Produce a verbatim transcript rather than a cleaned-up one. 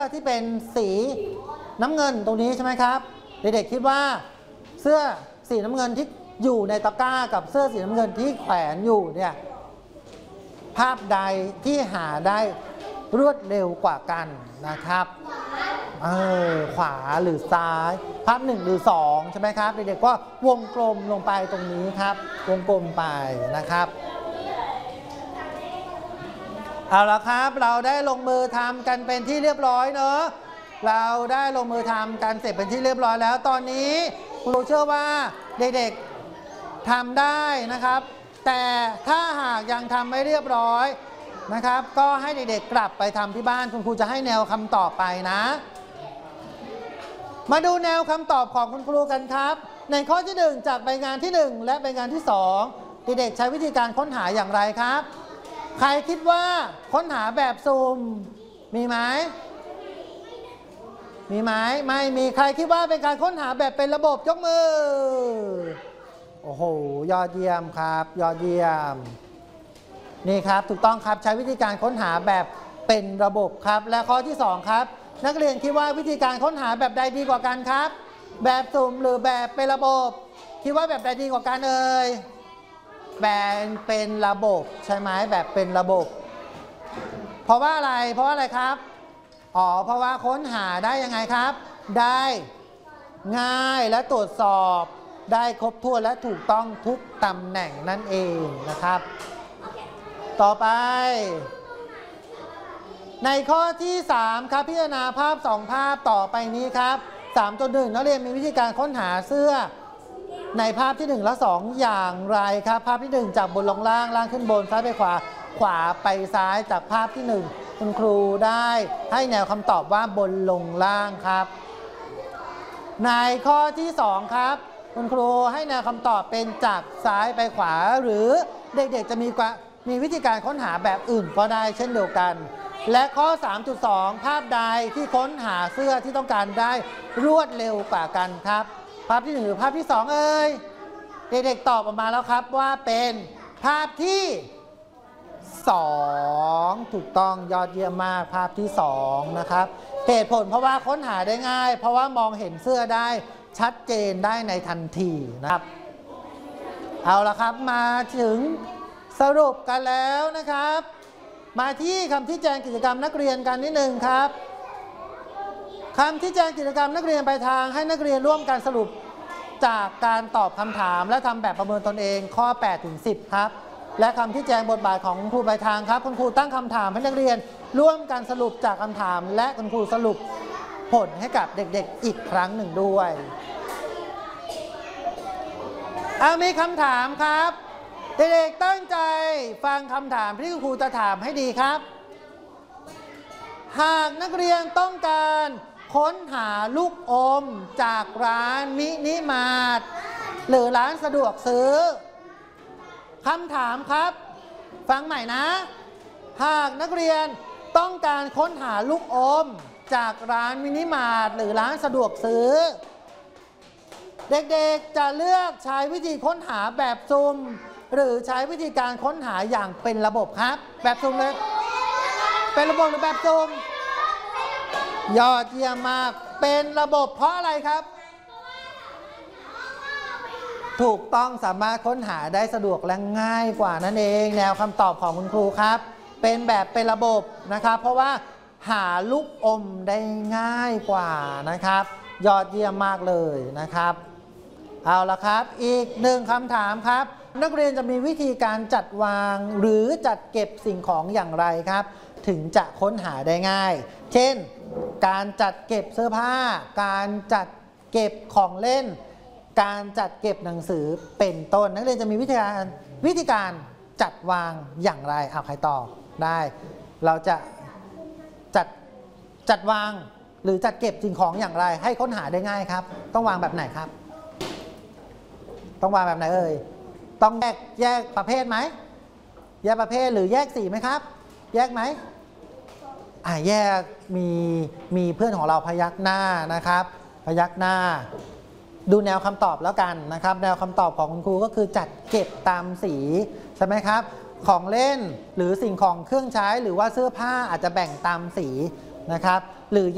ที่เป็นสีน้ำเงินตรงนี้ใช่ไหมครับเด็กๆคิดว่าเสื้อสีน้ำเงินที่อยู่ในตะกร้ากับเสื้อสีน้ำเงินที่แขวนอยู่เนี่ยภาพใดที่หาได้รวดเร็วกว่ากันนะครับเออขวาหรือซ้ายภาพหนึ่งหรือสองใช่ไหมครับเด็กๆก็วงกลมลงไปตรงนี้ครับวงกลมไปนะครับเอาละครับเราได้ลงมือทำกันเป็นที่เรียบร้อยเนอะเราได้ลงมือทำกันเสร็จเป็นที่เรียบร้อยแล้วตอนนี้ครูเชื่อว่าเด็กๆทำได้นะครับแต่ถ้าหากยังทำไม่เรียบร้อยนะครับก็ให้เด็กๆกลับไปทำที่บ้านคุณครูจะให้แนวคำตอบไปนะมาดูแนวคำตอบของคุณครูกันครับในข้อที่หนึ่งจากใบงานที่หนึ่งและใบงานที่สองเด็กๆใช้วิธีการค้นหาอย่างไรครับใครคิดว่าค้นหาแบบซูมมีไหมมีไหมไม่มีใครคิดว่าเป็นการค้นหาแบบเป็นระบบยกมือโอ้โหยอดเยี่ยมครับยอดเยี่ยมนี่ครับถูกต้องครับใช้วิธีการค้นหาแบบเป็นระบบครับและข้อที่สองครับนักเรียนคิดว่าวิธีการค้นหาแบบใดดีกว่ากันครับแบบสุ่มหรือแบบเป็นระบบคิดว่าแบบใดดีกว่ากันเอ่ยแบบเป็นระบบใช่ไหมแบบเป็นระบบเพราะว่าอะไรเพราะว่าอะไรครับอ๋อเพราะว่าค้นหาได้ยังไงครับได้ง่ายและตรวจสอบได้ครบถ้วนและถูกต้องทุกตำแหน่งนั่นเองนะครับต่อไปในข้อที่สามครับพิจารณาภาพสองภาพต่อไปนี้ครับ สามจุดหนึ่ง นักเรียนมีวิธีการค้นหาเสื้อในภาพที่หนึ่งและสองอย่างไรครับภาพที่หนึ่งจากบนลงล่างล่างขึ้นบนซ้ายไปขวาขวาไปซ้ายจากภาพที่หนึ่งคุณครูได้ให้แนวคำตอบว่าบนลงล่างครับในข้อที่สองครับคุณครูให้แนวคำตอบเป็นจากซ้ายไปขวาหรือเด็กๆจะมีมีวิธีการค้นหาแบบอื่นก็ได้เช่นเดียวกันและข้อ สามจุดสอง ภาพใดที่ค้นหาเสื้อที่ต้องการได้รวดเร็วกว่ากันครับภาพที่หนึ่งหรือภาพที่สองเอ่ยเด็กๆตอบออกมาแล้วครับว่าเป็นภาพที่สองถูกต้องยอดเยี่ยมมากภาพที่สองนะครับเหตุผลเพราะว่าค้นหาได้ง่ายเพราะว่ามองเห็นเสื้อได้ชัดเจนได้ในทันทีนะครับเอาละครับมาถึงสรุปกันแล้วนะครับมาที่คำชี้แจงกิจกรรมนักเรียนกันนิดนึงครับคำชี้แจงกิจกรรมนักเรียนปลายทางให้นักเรียนร่วมกันสรุปจากการตอบคำถามและทำแบบประเมินตนเองข้อ แปดถึงสิบ ครับและคำชี้แจงบทบาทของครูปลายทางครับคุณครูตั้งคำถามให้นักเรียนร่วมกันสรุปจากคำถามและคุณครูสรุปผลให้กับเด็กๆอีกครั้งหนึ่งด้วยเอามีคำถามครับเด็กๆตั้งใจฟังคำถามที่ครูจะถามให้ดีครับหากนักเรียนต้องการค้นหาลูกอมจากร้านมินิมาร์ทหรือร้านสะดวกซื้อคำถามครับฟังใหม่นะหากนักเรียนต้องการค้นหาลูกอมจากร้านมินิมาร์ทหรือร้านสะดวกซื้อเด็กๆจะเลือกใช้วิธีค้นหาแบบซุ่มหรือใช้วิธีการค้นหาอย่างเป็นระบบครับแบบซุ่มเลยเป็นระบบหรือแบบซุ่มยอดเยี่ยมมากเป็นระบบเพราะอะไรครับถูกต้องสามารถค้นหาได้สะดวกและง่ายกว่านั่นเองแนวคำตอบของคุณครูครับเป็นแบบเป็นระบบนะครับเพราะว่าหาลูกอมได้ง่ายกว่านะครับยอดเยี่ยมมากเลยนะครับเอาละครับอีกหนึ่งคำถามครับนักเรียนจะมีวิธีการจัดวางหรือจัดเก็บสิ่งของอย่างไรครับถึงจะค้นหาได้ง่ายเช่นการจัดเก็บเสื้อผ้าการจัดเก็บของเล่นการจัดเก็บหนังสือเป็นต้นนักเรียนจะมีวิธีการวิธีการจัดวางอย่างไรเอาใครตอบได้เราจะจัดจัดวางหรือจัดเก็บสิ่งของอย่างไรให้ค้นหาได้ง่ายครับต้องวางแบบไหนครับต้องวางแบบไหนเอ่ยต้องแยกแยกประเภทไหมแยกประเภทหรือแยกสีไหมครับแยกไหมอ่าแยกมีมีเพื่อนของเราพยักหน้านะครับพยักหน้าดูแนวคำตอบแล้วกันนะครับแนวคำตอบของคุณครูก็คือจัดเก็บตามสีใช่ไหมครับของเล่นหรือสิ่งของเครื่องใช้หรือว่าเสื้อผ้าอาจจะแบ่งตามสีนะครับหรือ